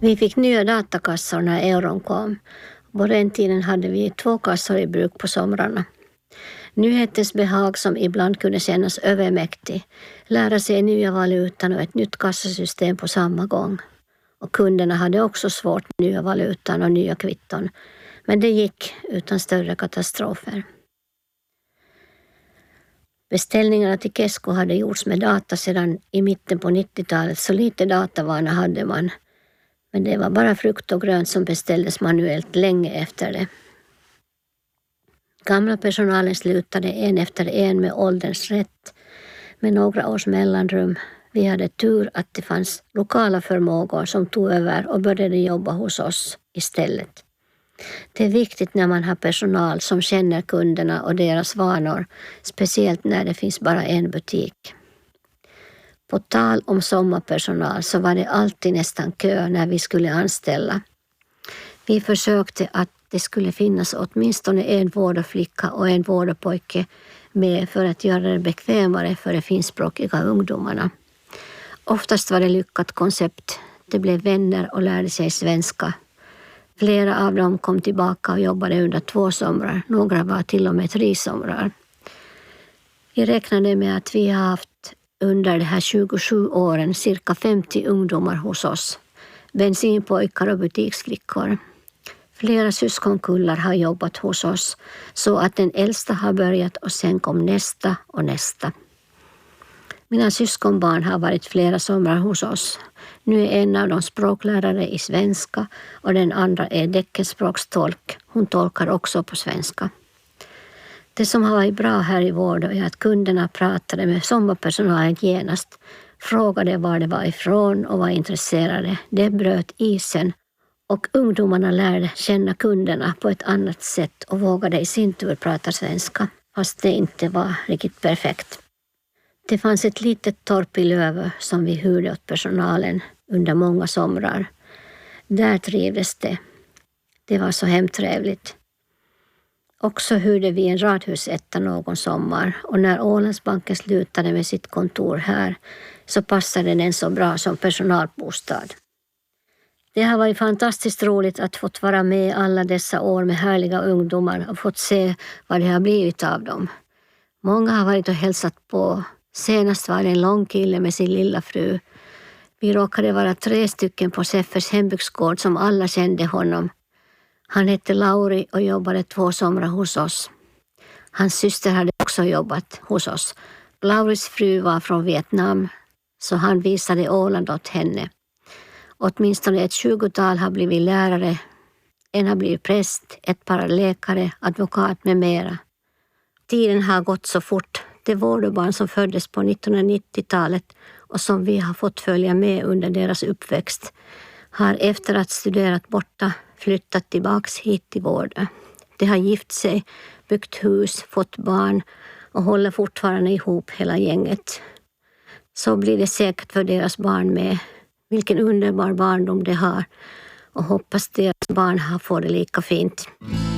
Vi fick nya datakassor när euron kom. På den tiden hade vi 2 kassor i bruk på somrarna. Nyhetens behag som ibland kunde kännas övermäktig, lära sig nya valutan och ett nytt kassasystem på samma gång. Och kunderna hade också svårt med nya valutan och nya kvitton, men det gick utan större katastrofer. Beställningarna till Kesko hade gjorts med data sedan i mitten på 90-talet, så lite datavana hade man. Men det var bara frukt och grönt som beställdes manuellt länge efter det. Gamla personalen slutade en efter en med ålderns rätt med några års mellanrum. Vi hade tur att det fanns lokala förmågor som tog över och började jobba hos oss istället. Det är viktigt när man har personal som känner kunderna och deras vanor, speciellt när det finns bara en butik. På tal om sommarpersonal så var det alltid nästan kö när vi skulle anställa. Vi försökte att det skulle finnas åtminstone en vårdarflicka och en vårdarpojke med för att göra det bekvämare för de finskspråkiga ungdomarna. Oftast var det lyckat koncept. De blev vänner och lärde sig svenska. Flera av dem kom tillbaka och jobbade under 2 somrar. Några var till och med 3 somrar. Vi räknade med att vi har haft under de här 27 åren cirka 50 ungdomar hos oss. Bensinpojkar och butiksflickor. Flera syskonkullar har jobbat hos oss så att den äldsta har börjat och sen kom nästa och nästa. Mina syskonbarn har varit flera somrar hos oss. Nu är en av dem språklärare i svenska och den andra är teckenspråkstolk. Hon tolkar också på svenska. Det som har varit bra här i vården är att kunderna pratade med sommarpersonalen genast, frågade var det var ifrån och var intresserade. Det bröt isen och ungdomarna lärde känna kunderna på ett annat sätt och vågade i sin tur prata svenska, fast det inte var riktigt perfekt. Det fanns ett litet torp i Lövö som vi hyrde åt personalen under många somrar. Där trivdes det. Det var så hemtrevligt. Också hyrde vi en radhusetta någon sommar och när Ålandsbanken slutade med sitt kontor här så passade den så bra som personalbostad. Det har varit fantastiskt roligt att fått vara med alla dessa år med härliga ungdomar och fått se vad det har blivit av dem. Många har varit och hälsat på. Senast var det en lång kille med sin lilla fru. Vi råkade vara 3 stycken på Seffers hembygdsgård som alla kände honom. Han hette Lauri och jobbade 2 somrar hos oss. Hans syster hade också jobbat hos oss. Lauris fru var från Vietnam så han visade Åland åt henne. Åtminstone ett 20-tal har blivit lärare. En har blivit präst, ett par läkare, advokat med mera. Tiden har gått så fort. De vårdarbarn som föddes på 1990-talet och som vi har fått följa med under deras uppväxt har efter att studerat borta flyttat tillbaks hit till Vårdö. De har gift sig, byggt hus, fått barn och håller fortfarande ihop hela gänget. Så blir det säkert för deras barn med. Vilken underbar barndom de har och hoppas deras barn får det lika fint.